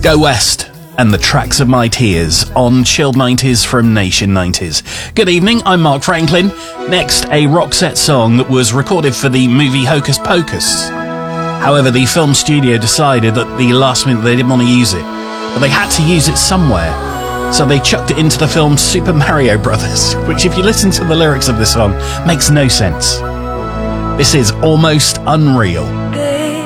Go West and the Tracks of My Tears on Chilled 90s from Nation 90s. Good evening, I'm Mark Franklin. Next, a Roxette song that was recorded for the movie Hocus Pocus. However, the film studio decided at the last minute they didn't want to use it, but they had to use it somewhere. So they chucked it into the film Super Mario Brothers, which, if you listen to the lyrics of this song, makes no sense. This is Almost Unreal.